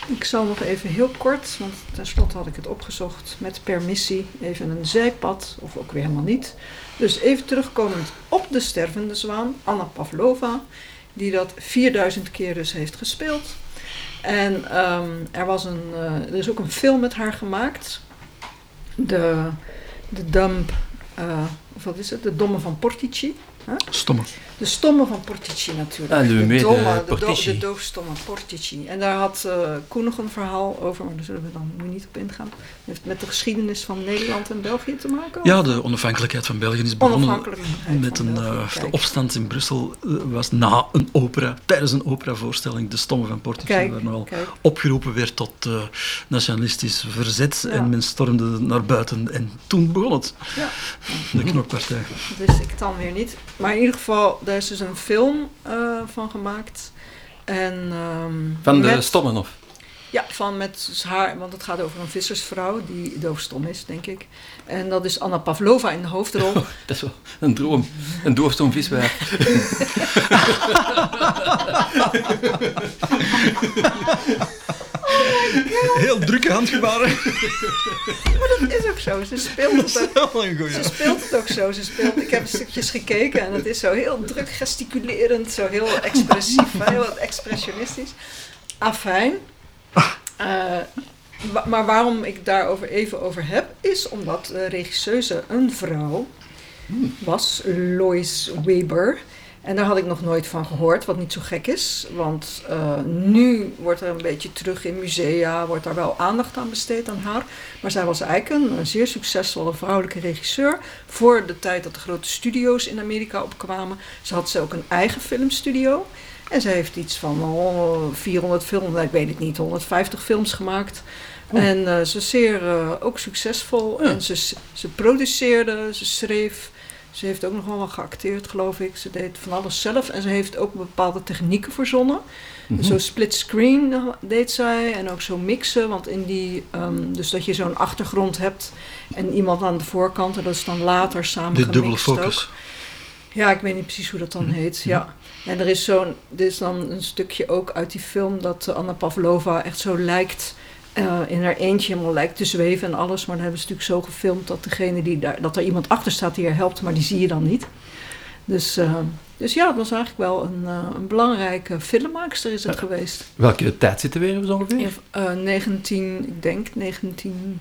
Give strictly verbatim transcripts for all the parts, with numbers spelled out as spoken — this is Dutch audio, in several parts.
Ik zal nog even heel kort, want tenslotte had ik het opgezocht met permissie, even een zijpad, of ook weer helemaal niet. Dus even terugkomend op de stervende zwaan, Anna Pavlova, die dat vierduizend keer dus heeft gespeeld. En um, er, was een, uh, er is ook een film met haar gemaakt, de, de Dumb, uh, of wat is het, de Domme van Portici. Huh? Stomme. De stomme van Portici natuurlijk. Ah, de, de, domme, de, de, do, de doofstomme Portici. En daar had uh, Koen nog een verhaal over, maar daar zullen we dan nu niet op ingaan. Het heeft met de geschiedenis van Nederland en België te maken? Ja, de onafhankelijkheid van België is begonnen met een uh, opstand in Brussel. Uh, was na een opera, tijdens een operavoorstelling, de Stomme van Portici, kijk, waar nogal kijk. opgeroepen werd tot uh, nationalistisch verzet. Ja. En men stormde naar buiten en toen begon het. Ja. De knokpartij. Dat wist ik dan weer niet. Maar in ieder geval, daar is dus een film uh, van gemaakt. En, um, van de met, Stommen, of? Ja, van met haar, want het gaat over een vissersvrouw die doofstom is, denk ik. En dat is Anna Pavlova in de hoofdrol. Oh, dat is wel een droom. Een doofstom viswijf. Oh, heel drukke handgebaren. Maar dat is ook zo. Ze speelt het ook, ze speelt het ook zo. Ze speelt, ik heb stukjes gekeken en het is zo heel druk gesticulerend, zo heel expressief, heel expressionistisch. Afijn. Uh, wa- maar waarom ik daarover even over heb, is omdat de regisseuse een vrouw was, Lois Weber. En daar had ik nog nooit van gehoord, wat niet zo gek is. Want uh, nu wordt er een beetje terug in musea, wordt daar wel aandacht aan besteed aan haar. Maar zij was eigenlijk een, een zeer succesvolle vrouwelijke regisseur. Voor de tijd dat de grote studio's in Amerika opkwamen. Ze had ze ook een eigen filmstudio. En ze heeft iets van oh, vierhonderd films, ik weet het niet, honderdvijftig films gemaakt. Oh. En uh, ze is zeer uh, ook succesvol. Ja. En ze, ze produceerde, ze schreef. Ze heeft ook nog wel wat geacteerd, geloof ik. Ze deed van alles zelf. En ze heeft ook bepaalde technieken verzonnen. Mm-hmm. Zo split screen deed zij. En ook zo mixen. Want in die... Um, dus dat je zo'n achtergrond hebt. En iemand aan de voorkant. En dat is dan later samen de gemixt dubbele focus. Ook. Ja, ik weet niet precies hoe dat dan mm-hmm. heet. Ja. En er is, zo'n, er is dan een stukje ook uit die film... dat Anna Pavlova echt zo lijkt... Uh, in haar eentje helemaal lijkt te zweven en alles. Maar dan hebben ze natuurlijk zo gefilmd dat degene die daar, dat er iemand achter staat die haar helpt, maar die zie je dan niet. Dus, uh, dus ja, dat was eigenlijk wel een, uh, een belangrijke filmmaakster is het uh, geweest. Welke tijd zitten we weer zo ongeveer? Uh, negentien, ik denk negentien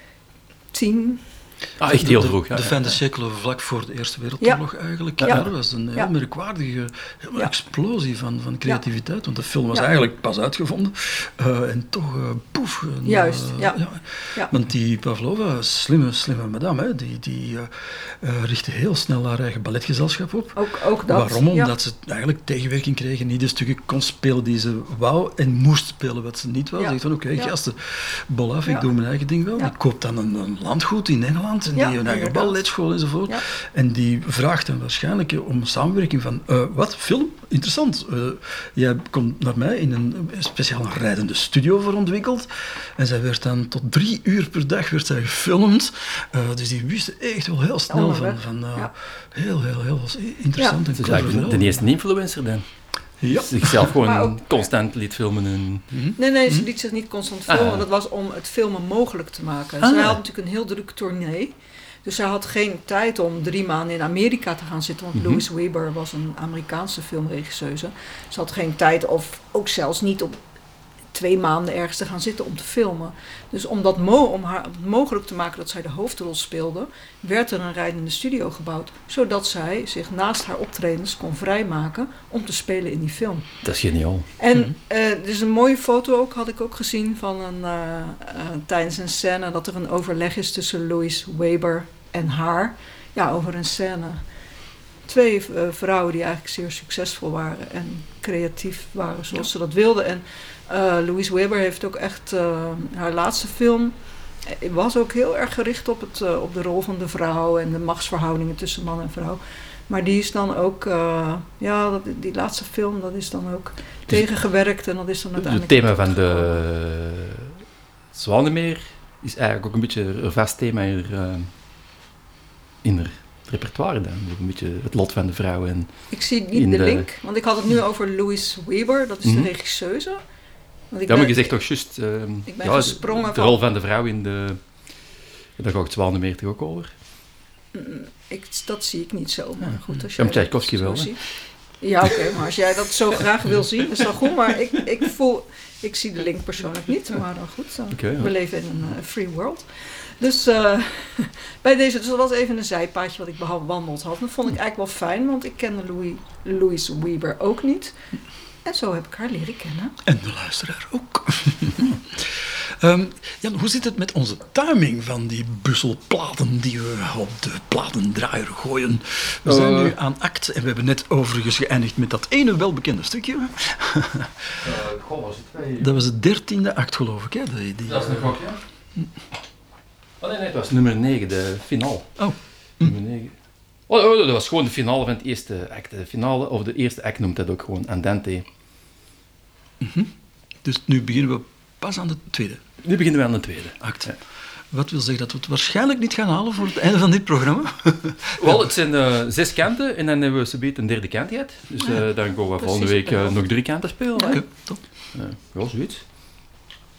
tien. Ah, echt heel vroeg. De, ja, de fin ja, de siècle vlak voor de Eerste Wereldoorlog ja. eigenlijk. Ja. Ja, dat was een heel ja. merkwaardige heel ja. explosie van, van creativiteit. Ja. Want de film was ja. eigenlijk pas uitgevonden. Uh, en toch, uh, poef. Een, Juist, uh, ja. ja. ja. Want die Pavlova, slimme, slimme madame, hè, die, die uh, uh, richtte heel snel haar eigen balletgezelschap op. Ook, ook dat. Waarom? Omdat ja. ze eigenlijk tegenwerking kregen, niet de stukken kon spelen die ze wou en moest spelen wat ze niet wou. Ja. Ze zegt van, oké, okay, ja. gasten, bol af, ik ja. doe mijn eigen ding wel. Ja. Ik koop dan een, een landgoed in Engeland en ja. die een eigen balletschool enzovoort. Ja. En die vraagt dan waarschijnlijk om samenwerking van, uh, wat, film? Interessant. Uh, jij komt naar mij in een speciaal rijdende studio voor ontwikkeld. En zij werd dan tot drie uur per dag werd zij gefilmd. Uh, dus die wisten echt wel heel snel oh, van, van uh, ja. heel, heel, heel interessant. Ja. En dus eigenlijk de, de eerste influencer dan. Ja. Zichzelf gewoon ook, constant liet filmen. En... Nee, nee, ze liet zich niet constant filmen. Ah. Dat was om het filmen mogelijk te maken. Ah. Zij had natuurlijk een heel druk tournee. Dus zij had geen tijd om drie maanden in Amerika te gaan zitten. Want mm-hmm. Lois Weber was een Amerikaanse filmregisseuse. Ze had geen tijd of ook zelfs niet om twee maanden ergens te gaan zitten om te filmen. Dus om, dat mo- om haar mogelijk te maken dat zij de hoofdrol speelde, werd er een rijdende studio gebouwd. Zodat zij zich naast haar optredens kon vrijmaken om te spelen in die film. Dat is geniaal. En mm-hmm. uh, er is een mooie foto ook, had ik ook gezien, van een, uh, uh, tijdens een scène dat er een overleg is tussen Lois Weber en haar. Ja, over een scène. Twee uh, vrouwen die eigenlijk zeer succesvol waren en creatief waren zoals ja. ze dat wilden. En uh, Lois Weber heeft ook echt uh, haar laatste film was ook heel erg gericht op, het, uh, op de rol van de vrouw en de machtsverhoudingen tussen man en vrouw. Maar die is dan ook, uh, ja, dat, die laatste film, dat is dan ook dus tegengewerkt en dat is dan uiteindelijk... Het thema van de Zwanemeer is eigenlijk ook een beetje een vast thema hier, uh, in het repertoire dan. Een beetje het lot van de vrouw. En ik zie niet de, de link, want ik had het nu over Lois Weber, dat is mm-hmm. de regisseuse. Want ik ja, maar je zegt toch juist... Uh, ik ben ja, gesprongen de rol van de vrouw in de... Daar gaat Zwanenmeer toch ook over? Ik, dat zie ik niet zo, maar goed. Als jij ja, Tchaikovsky wel, ziet. Ja, oké, okay, maar als jij dat zo graag wil zien, is dat goed. Maar ik, ik voel... Ik zie de link persoonlijk niet, maar dan goed. Zo. Okay, ja. We leven in een uh, free world. Dus uh, bij deze... Dus dat was even een zijpaadje wat ik bewandeld had. Dat vond ik eigenlijk wel fijn, want ik kende Louis, Louise Weber ook niet. En zo heb ik haar leren kennen. En de luisteraar ook. um, Jan, hoe zit het met onze timing van die busselplaten die we op de platendraaier gooien? We zijn uh, nu aan act en we hebben net overigens geëindigd met dat ene welbekende stukje. uh, goh, was het bij... Dat was het dertiende act, geloof ik. Hè? Die, die, dat is nog ook, ja. Oh nee, nee, het was nummer negen, de finale. Oh. Nummer negen. Oh, oh, dat was gewoon de finale van het eerste act. De finale, of de eerste act noemt dat ook gewoon, Andante. Mm-hmm. Dus nu beginnen we pas aan de tweede. Nu beginnen we aan de tweede act. Ja. Wat wil zeggen dat we het waarschijnlijk niet gaan halen voor het einde van dit programma? Wel, het zijn uh, zes kanten en dan hebben we zometeen een derde kant gehad. Dus uh, dan gaan we volgende week uh, nog drie kanten spelen. Oké, okay, top. Uh, wel zoiets.